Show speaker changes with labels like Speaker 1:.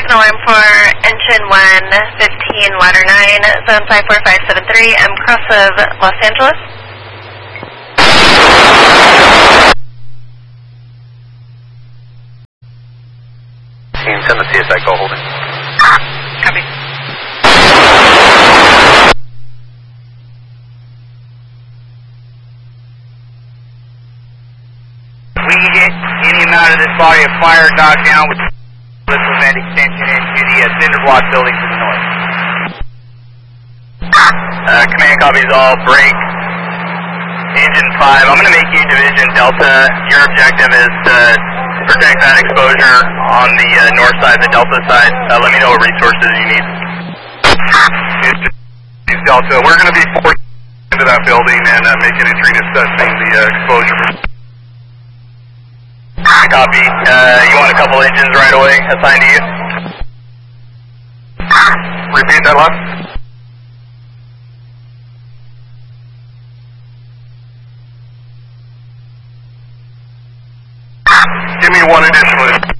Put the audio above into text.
Speaker 1: an alarm for engine 115 ladder 9, zone 54573, M cross of Los Angeles.
Speaker 2: Team 10 the CSI call holding.
Speaker 1: Copy.
Speaker 3: We can get any amount of this body of fire knocked down with this prevent extension into the cinder block building to the north.
Speaker 2: Command copies all, break. Engine 5, I'm going to make you Division Delta. Your objective is to protect that exposure on the north side, the Delta side. Let me know what resources you need.
Speaker 4: It's Delta. We're going to be forced into that building and make an entry assessing the exposure.
Speaker 2: Copy. You want a couple engines right away assigned to you?
Speaker 4: Repeat that last. Give me one additional.